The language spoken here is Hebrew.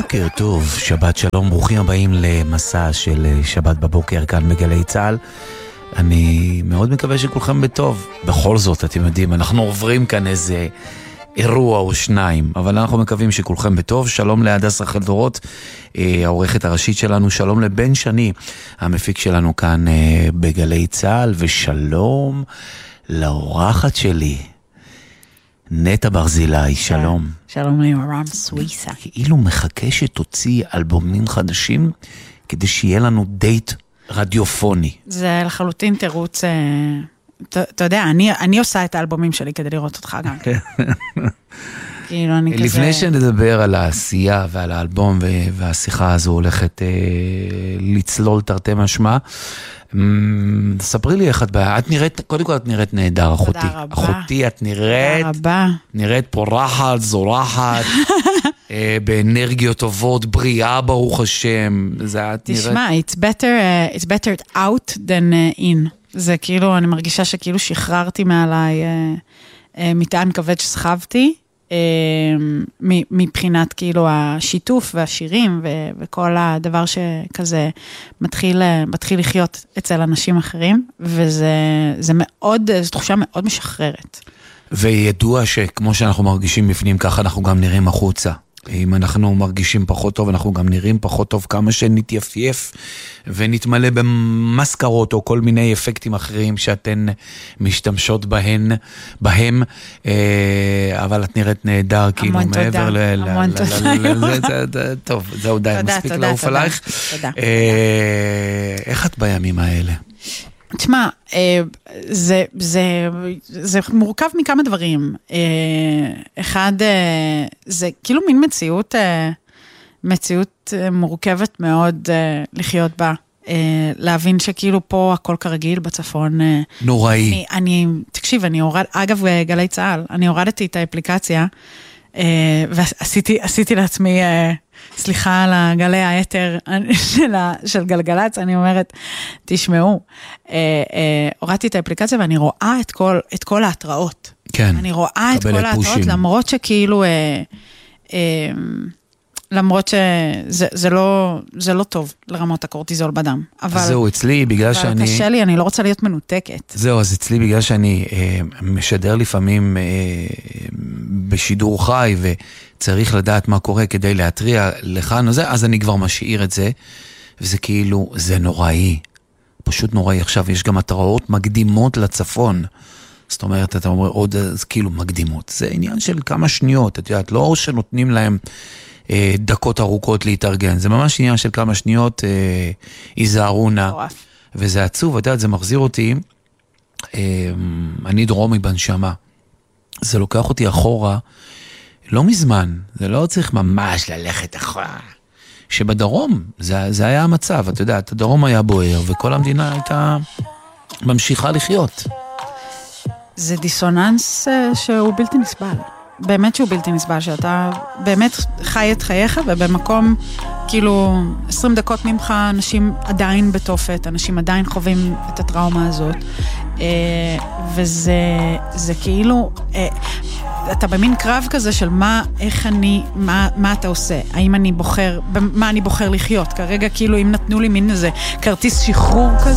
בוקר טוב, שבת שלום, ברוכים הבאים למסע של שבת בבוקר כאן בגלי צהל. אני מאוד מקווה שכולכם בטוב. בכל זאת, אתם יודעים, אנחנו עוברים כאן איזה אירוע או שניים, אבל אנחנו מקווים שכולכם בטוב. שלום להדס רחל-דורות, העורכת הראשית שלנו, שלום לבן שני, המפיק שלנו כאן בגלי צהל, ושלום לאורחת שלי, נטע ברזילי, שלום. שלום ליורם סוויסה. כאילו מחכה שתוציא אלבומים חדשים, כדי שיהיה לנו דייט רדיופוני. זה לחלוטין תירוץ, אתה יודע, אני עושה את האלבומים שלי כדי לראות אותך גם. כאילו אני כזה... לפני שנדבר על העשייה ועל האלבום, והשיחה הזו הולכת לצלול תרתי משמע, ספרי לי איך את נראית, קודם כל את נראית נהדר, אחותי. אחותי, את נראית פורחת, זורחת, באנרגיות טובות, בריאה ברוך השם. תשמע, it's better out than in. זה כאילו, אני מרגישה שכאילו שחררתי מעליי מטען כבד שסחבתי, מבחינת כאילו השיתוף והשירים וכל הדבר שכזה מתחיל לחיות אצל אנשים אחרים, וזה מאוד, זו תחושה מאוד משחררת. וידוע שכמו שאנחנו מרגישים בפנים, ככה אנחנו גם נראים החוצה. אם אנחנו מרגישים פחות טוב, אנחנו גם נראים פחות טוב, כמה שנתייפייף ונתמלא במסקרות או כל מיני אפקטים אחרים שאתן משתמשות בהם, אבל את נראית נהדר, כאילו מעבר המון תודה. טוב, זהו די, מספיק לעוף עלייך. איך את בימים האלה? תשמע, זה מורכב מכמה דברים. אחד, זה כאילו מין מציאות מורכבת מאוד לחיות בה. להבין שכאילו פה הכל כרגיל בצפון. נוראי. תקשיב, אגב גלי צהל, אני הורדתי את האפליקציה, ועשיתי לעצמי... סליחה על הגלי היתר של גלגלץ, אני אומרת, תשמעו, הורדתי את האפליקציה ואני רואה את כל ההתראות. כן. אני רואה את כל ההתראות, למרות שכאילו, למרות שזה לא טוב לרמות הקורטיזול בדם. זהו, אצלי בגלל שאני... אבל קשה לי, אני לא רוצה להיות מנותקת. זהו, אז אצלי בגלל שאני משדר לפעמים בשידור חי וצריך לדעת מה קורה כדי להטריע לכאן וזה, אז אני כבר משאיר את זה, וזה כאילו, זה נוראי. פשוט נוראי. עכשיו יש גם התראות מקדימות לצפון. זאת אומרת, אתה אומר עוד, כאילו מקדימות. זה עניין של כמה שניות, את יודעת, לא שנותנים להם דקות ארוכות להתארגן, זה ממש עניין של כמה שניות, איזהרונה, וזה עצוב, אתה יודע, זה מחזיר אותי, אני דרומי בנשמה, זה לוקח אותי אחורה, לא מזמן, זה לא צריך ממש ללכת אחורה, שבדרום, זה היה המצב, אתה יודע, הדרום היה בוער, וכל המדינה הייתה ממשיכה לחיות. זה דיסוננס שהוא בלתי נסבל. באמת שהוא בלתי נסבל, שאתה באמת חי את חייך, ובמקום, כאילו, 20 דקות ממך, אנשים עדיין בתופת, אנשים עדיין חווים את הטראומה הזאת, וזה כאילו, אתה במין קרב כזה של מה אתה עושה, האם אני בוחר, מה אני בוחר לחיות, כרגע כאילו אם נתנו לי מין איזה כרטיס שחרור כזה,